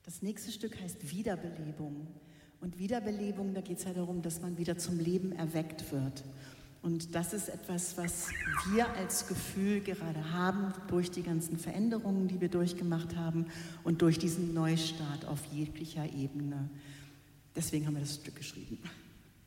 Das nächste Stück heißt Wiederbelebung. Und Wiederbelebung, da geht es ja darum, dass man wieder zum Leben erweckt wird. Und das ist etwas, was wir als Gefühl gerade haben durch die ganzen Veränderungen, die wir durchgemacht haben und durch diesen Neustart auf jeglicher Ebene. Deswegen haben wir das Stück geschrieben.